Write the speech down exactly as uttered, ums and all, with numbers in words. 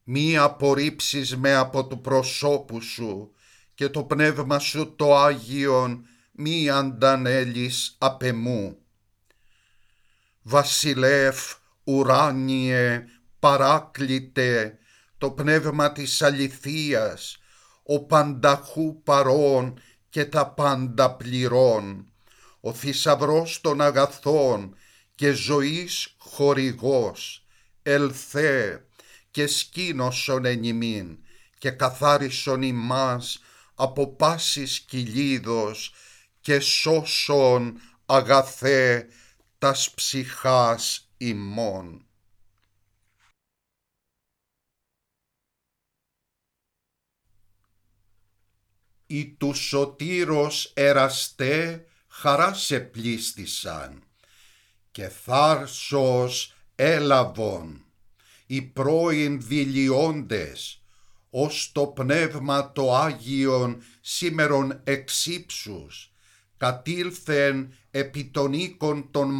Μη απορρίψεις με από του προσώπου σου και το πνεύμα σου το Άγιον μη αντανέλεις απ' εμού. Βασιλεύ ουράνιε παράκλητε, το πνεύμα της αληθείας, ο πανταχού παρών και τα πάντα πληρών, ο θησαυρός των αγαθών και ζωής χορηγός, ελθέ και σκήνωσον εν ημίν και καθάρισον ημάς από πάσης κυλίδος και σώσον αγαθέ τας ψυχάς ημών. Οι του σωτήρος εραστέ χαρά σε πλήστησαν και θάρσος έλαβον οι πρώην δηλιώντες ως το πνεύμα το Άγιον σήμερον εξ ύψους κατήλθεν επί των οίκων των